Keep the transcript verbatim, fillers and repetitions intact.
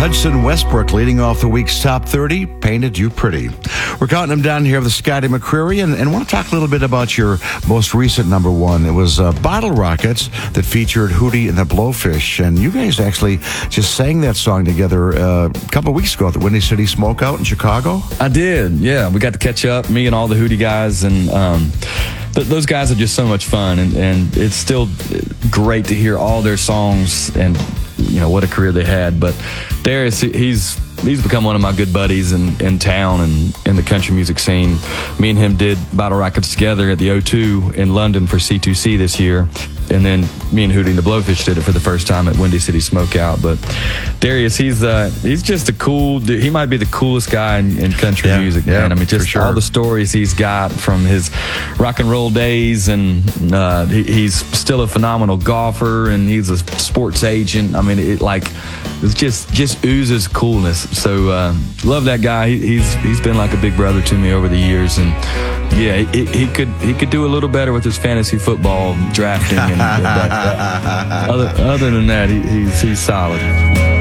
Hudson Westbrook leading off the week's top thirty, Painted You Pretty. We're counting them down here with Scotty McCreery, and, and want to talk a little bit about your most recent number one. It was uh, Bottle Rockets that featured Hootie and the Blowfish, and you guys actually just sang that song together uh, a couple of weeks ago at the Windy City Smokeout in Chicago. I did, yeah. We got to catch up, me and all the Hootie guys, and um, th- those guys are just so much fun, and, and it's still great to hear all their songs, and you know what a career they had. But Darius, he's he's become one of my good buddies in, in town and in the country music scene. Me and him did Bottle Rockets together at the O two in London for C two C this year. And then me and Hootie and the Blowfish did it for the first time at Windy City Smokeout. But Darius, he's uh, he's just a cool dude. He might be the coolest guy in, in country yeah, music, yeah, man. I mean, just sure. all the stories he's got from his rock and roll days, and uh, he, he's still a phenomenal golfer, and he's a sports agent. I mean, it like it just just oozes coolness. So uh, love that guy. He, he's he's been like a big brother to me over the years, and yeah, he, he could he could do a little better with his fantasy football drafting. And, but, uh, other, other than that, he, he's he's solid.